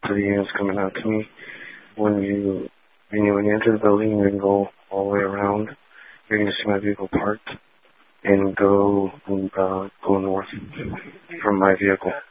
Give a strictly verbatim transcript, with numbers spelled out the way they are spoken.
of the units coming out to me. When you when you, when you enter the building, you can go all the way around. You're going to see my vehicle parked and go uh, go north from my vehicle.